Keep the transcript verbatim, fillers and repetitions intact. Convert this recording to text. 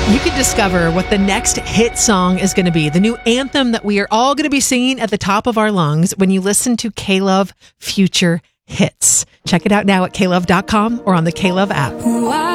You can discover what the next hit song is going to be, the new anthem that we are all going to be singing at the top of our lungs when you listen to K-Love Future Hits. Check it out now at K love dot com or on the K-Love app.